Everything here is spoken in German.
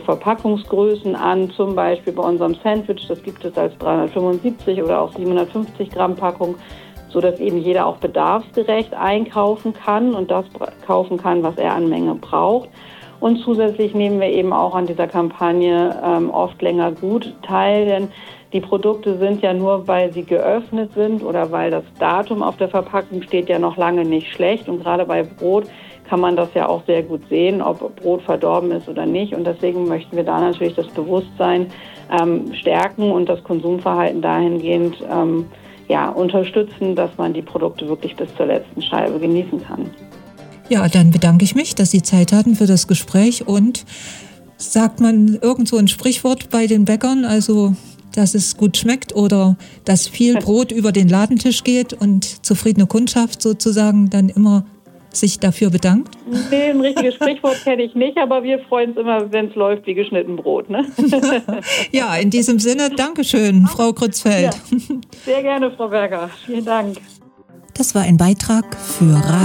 Verpackungsgrößen an, zum Beispiel bei unserem Sandwich, das gibt es als 375 oder auch 750 Gramm Packung, sodass eben jeder auch bedarfsgerecht einkaufen kann und das kaufen kann, was er an Menge braucht. Und zusätzlich nehmen wir eben auch an dieser Kampagne oft länger gut teil, denn die Produkte sind ja nur, weil sie geöffnet sind oder weil das Datum auf der Verpackung steht, ja noch lange nicht schlecht. Und gerade bei Brot kann man das ja auch sehr gut sehen, ob Brot verdorben ist oder nicht. Und deswegen möchten wir da natürlich das Bewusstsein stärken und das Konsumverhalten dahingehend unterstützen, dass man die Produkte wirklich bis zur letzten Scheibe genießen kann. Ja, dann bedanke ich mich, dass Sie Zeit hatten für das Gespräch. Und sagt man irgend so ein Sprichwort bei den Bäckern, also dass es gut schmeckt oder dass viel Brot über den Ladentisch geht und zufriedene Kundschaft sozusagen dann immer sich dafür bedankt? Nee, ein richtiges Sprichwort kenne ich nicht, aber wir freuen uns immer, wenn es läuft wie geschnitten Brot. Ne? Ja, in diesem Sinne, Dankeschön, Frau Krützfeld. Ja, sehr gerne, Frau Berger. Vielen Dank. Das war ein Beitrag für